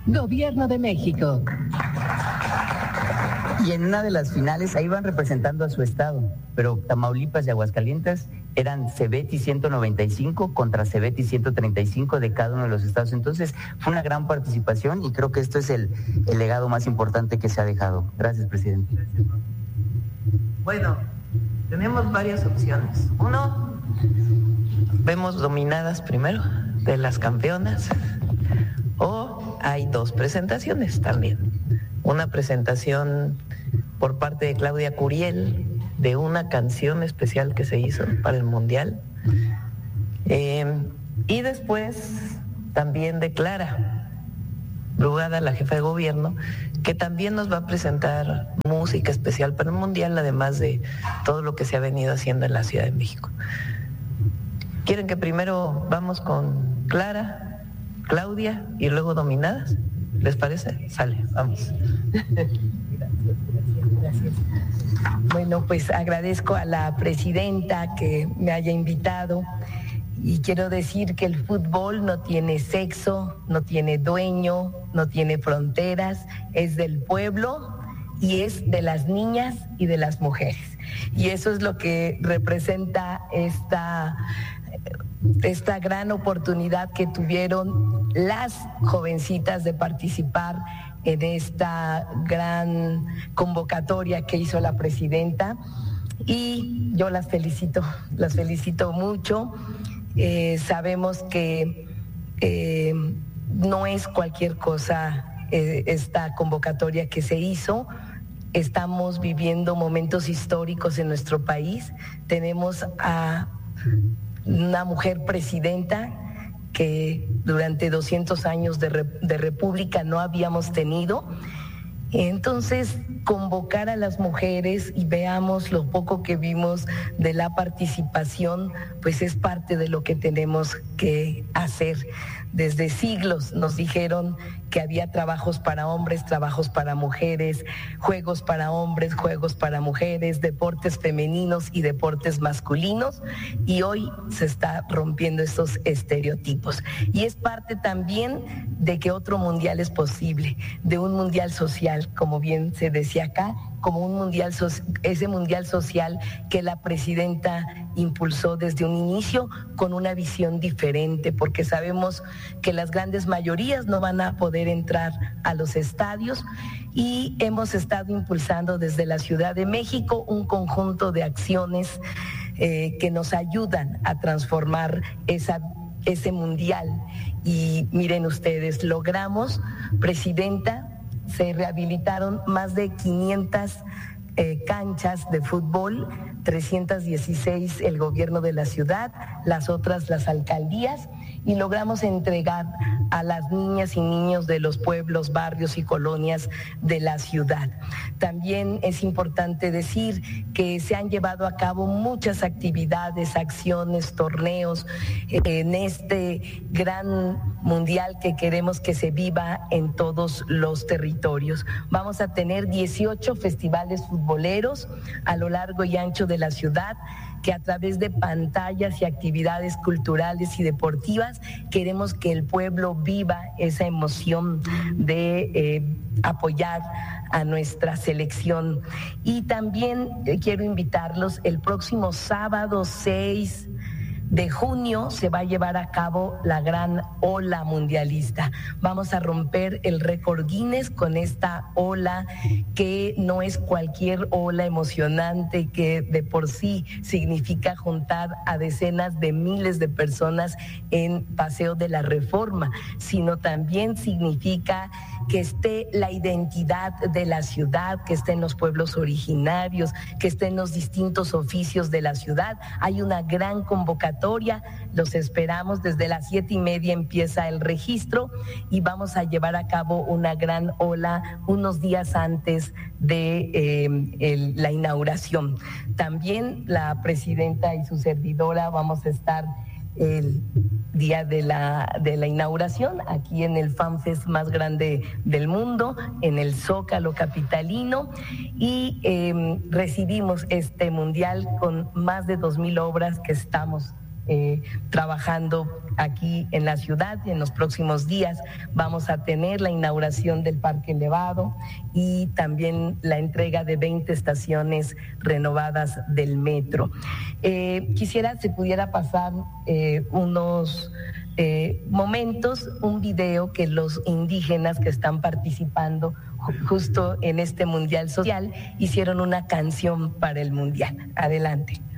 Gobierno de México. Y en una de las finales, ahí van representando a su estado, pero Tamaulipas y Aguascalientes eran Cebeti 195 contra Cebeti 135 de cada uno de los estados. Entonces, fue una gran participación y creo que esto es el legado más importante que se ha dejado. Gracias, presidente. Bueno, tenemos varias opciones. Uno, vemos dominadas primero de las campeonas, o hay dos presentaciones también. Una presentación por parte de Claudia Curiel de una canción especial que se hizo para el Mundial. Y después también de Clara Brugada, la jefa de gobierno, que también nos va a presentar música especial para el Mundial, además de todo lo que se ha venido haciendo en la Ciudad de México. ¿Quieren que primero vamos con Clara, Claudia y luego dominadas? ¿Les parece? Sale, vamos. Gracias. Bueno, pues agradezco a la presidenta que me haya invitado y quiero decir que el fútbol no tiene sexo, no tiene dueño, no tiene fronteras, es del pueblo y es de las niñas y de las mujeres. Y eso es lo que representa esta gran oportunidad que tuvieron las jovencitas de participar en esta gran convocatoria que hizo la presidenta y yo las felicito mucho. Sabemos que no es cualquier cosa esta convocatoria que se hizo. Estamos viviendo momentos históricos en nuestro país. Tenemos a una mujer presidenta que durante 200 años de república no habíamos tenido. Entonces, convocar a las mujeres y veamos lo poco que vimos de la participación, pues es parte de lo que tenemos que hacer. Desde siglos nos dijeron que había trabajos para hombres, trabajos para mujeres, juegos para hombres, juegos para mujeres, deportes femeninos y deportes masculinos, y hoy se está rompiendo esos estereotipos. Y es parte también de que otro mundial es posible, de un mundial social, como bien se decía acá, como un mundial, ese mundial social que la presidenta impulsó desde un inicio con una visión diferente, porque sabemos que las grandes mayorías no van a poder entrar a los estadios y hemos estado impulsando desde la Ciudad de México un conjunto de acciones que nos ayudan a transformar ese mundial. Y miren ustedes, logramos, presidenta, se rehabilitaron más de 500 canchas de fútbol, 316 el gobierno de la ciudad, las otras las alcaldías, y logramos entregar a las niñas y niños de los pueblos, barrios y colonias de la ciudad. También es importante decir que se han llevado a cabo muchas actividades, acciones, torneos en este gran mundial que queremos que se viva en todos los territorios. Vamos a tener 18 festivales futboleros a lo largo y ancho de la ciudad, que a través de pantallas y actividades culturales y deportivas queremos que el pueblo viva esa emoción de apoyar a nuestra selección. Y también quiero invitarlos, el próximo sábado 6 de junio se va a llevar a cabo la gran ola mundialista. Vamos a romper el récord Guinness con esta ola que no es cualquier ola emocionante, que de por sí significa juntar a decenas de miles de personas en Paseo de la Reforma, sino también significa que esté la identidad de la ciudad, que esté en los pueblos originarios, que esté en los distintos oficios de la ciudad. Hay una gran convocatoria, los esperamos, desde las 7:30 empieza el registro y vamos a llevar a cabo una gran ola unos días antes de la inauguración. También la presidenta y su servidora vamos a estar el día de la inauguración aquí en el FanFest más grande del mundo, en el Zócalo capitalino, y recibimos este mundial con más de 2,000 obras que estamos trabajando aquí en la ciudad. En los próximos días vamos a tener la inauguración del Parque Elevado y también la entrega de 20 estaciones renovadas del metro. Quisiera si pudiera pasar unos momentos, un video que los indígenas que están participando justo en este Mundial Social hicieron una canción para el Mundial. Adelante.